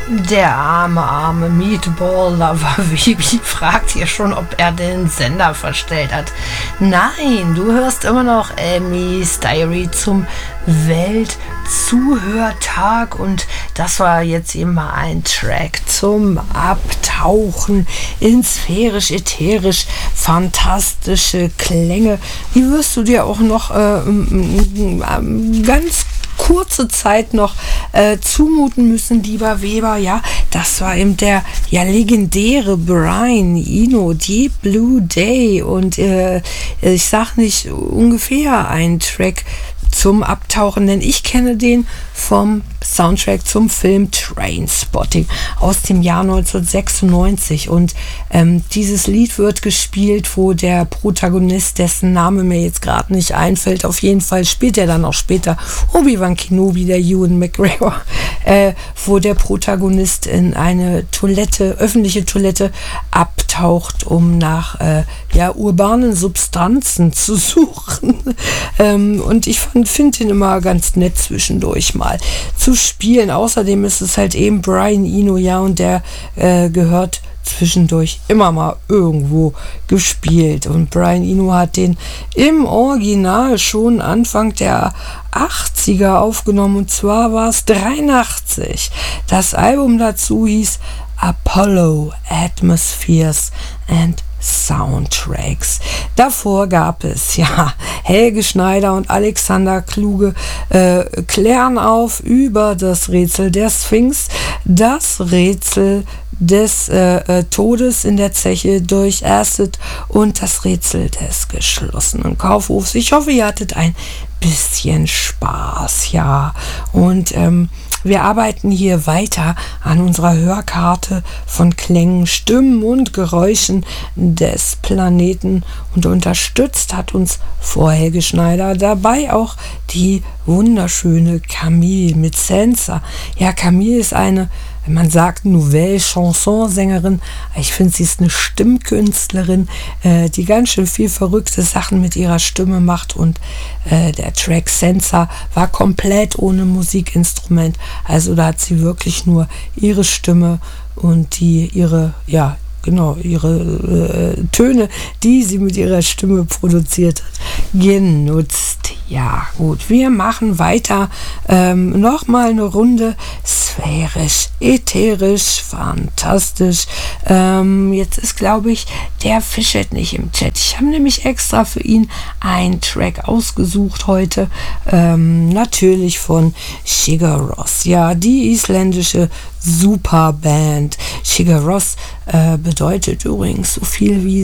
Der arme Meatball-Lover Vibi fragt hier schon, ob er den Sender verstellt hat. Nein, du hörst immer noch Amy's Diary zum Weltzuhörtag und das war jetzt eben mal ein Track zum Abtauchen in sphärisch-ätherisch fantastische Klänge. Die wirst du dir auch noch ganz kurze Zeit noch zumuten müssen, lieber Weber. Ja, das war eben der legendäre Brian Eno, Deep Blue Day und ich sag nicht ungefähr ein Track zum Abtauchen, denn ich kenne den vom Soundtrack zum Film Trainspotting aus dem Jahr 1996 und dieses Lied wird gespielt, wo der Protagonist, dessen Name mir jetzt gerade nicht einfällt, auf jeden Fall spielt er dann auch später Obi-Wan Kenobi, der Ewan McGregor, wo der Protagonist in eine öffentliche Toilette abtaucht, um nach urbanen Substanzen zu suchen. Und ich finde ihn immer ganz nett zwischendurch mal zu spielen. Außerdem ist es halt eben Brian Eno, ja, und der gehört zwischendurch immer mal irgendwo gespielt. Und Brian Eno hat den im Original schon Anfang der 80er aufgenommen, und zwar war es 83. Das Album dazu hieß Apollo Atmospheres and Soundtracks. Davor gab es Helge Schneider und Alexander Kluge klären auf über das Rätsel der Sphinx, das Rätsel des Todes in der Zeche durch Acid und das Rätsel des geschlossenen Kaufhofs. Ich hoffe, ihr hattet ein bisschen Spaß, ja. Und wir arbeiten hier weiter an unserer Hörkarte von Klängen, Stimmen und Geräuschen des Planeten, und unterstützt hat uns vor Helge Schneider dabei auch die wunderschöne Camille mit Senza. Ja, Camille ist eine, man sagt Nouvelle Chanson-Sängerin. Ich finde, sie ist eine Stimmkünstlerin, die ganz schön viel verrückte Sachen mit ihrer Stimme macht, und der Track Senza war komplett ohne Musikinstrument. Also da hat sie wirklich nur ihre Stimme und ihre Töne, die sie mit ihrer Stimme produziert hat, genutzt. Ja, gut, wir machen weiter. Nochmal eine Runde sphärisch, ätherisch, fantastisch. Jetzt ist, glaube ich, der Fischet nicht im Chat. Ich habe nämlich extra für ihn einen Track ausgesucht heute. Natürlich von Sigur Rós. Ja, die isländische Superband. Sigur Rós bedeutet übrigens so viel wie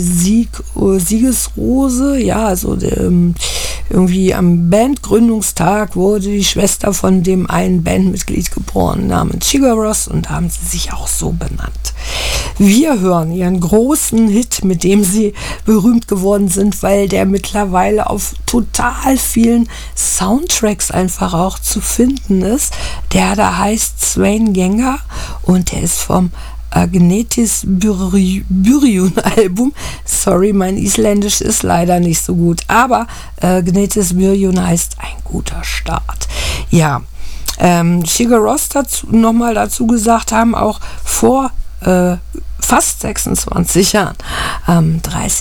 Siegesrose. Ja, also irgendwie am Bandgründungstag wurde die Schwester von dem einen Bandmitglied geboren, namens Sigur Rós, und haben sie sich auch so benannt. Wir hören ihren großen Hit, mit dem sie berühmt geworden sind, weil der mittlerweile auf total vielen Soundtracks einfach auch zu finden ist. Der da heißt Svanegenga und der ist vom Agnetis Byrjun Album. Sorry, mein Isländisch ist leider nicht so gut, aber Agnetis Byrjun heißt ein guter Start. Ja, Sigur Rós dazu gesagt haben, auch vor fast 26 Jahren, am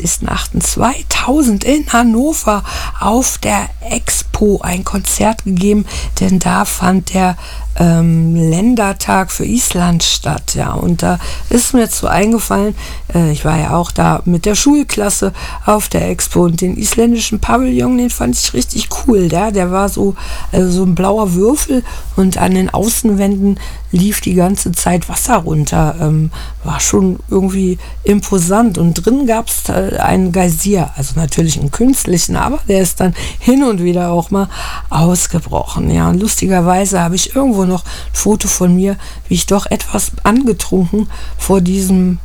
30.08.2000 in Hannover auf der Expo ein Konzert gegeben, denn da fand der Ländertag für Island statt, ja, und da ist mir zu eingefallen, ich war ja auch da mit der Schulklasse auf der Expo, und den isländischen Pavillon, den fand ich richtig cool, der war so ein blauer Würfel, und an den Außenwänden lief die ganze Zeit Wasser runter, war schon irgendwie imposant, und drin gab es einen Geysir, also natürlich einen künstlichen, aber der ist dann hin und wieder auch mal ausgebrochen, ja, und lustigerweise habe ich irgendwo noch ein Foto von mir, wie ich doch etwas angetrunken vor diesem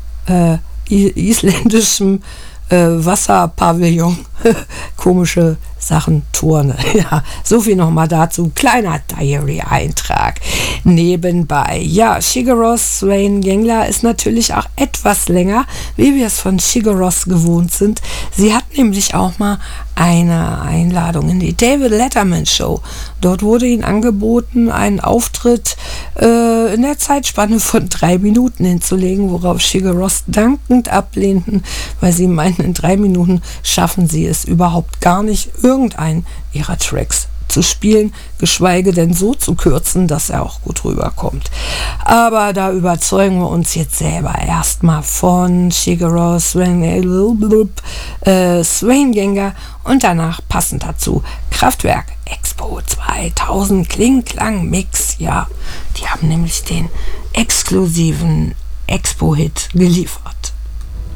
isländischen Wasserpavillon komische Sachen turne. Ja, so viel nochmal dazu. Kleiner Diary-Eintrag nebenbei. Ja, Sigur Rós Svanegenga ist natürlich auch etwas länger, wie wir es von Sigur Rós gewohnt sind. Sie hat nämlich auch mal eine Einladung in die David Letterman Show Dort wurde ihnen angeboten, einen Auftritt in der Zeitspanne von 3 Minuten hinzulegen, worauf Sigur Rós dankend ablehnten, weil sie meinten, in 3 Minuten schaffen sie es überhaupt gar nicht, irgendeinen ihrer Tracks zu spielen, geschweige denn so zu kürzen, dass er auch gut rüberkommt. Aber da überzeugen wir uns jetzt selber erstmal von Sigur Rós, Swainganger und danach passend dazu Kraftwerk Expo 2000 Kling-Klang-Mix. Ja, die haben nämlich den exklusiven Expo-Hit geliefert.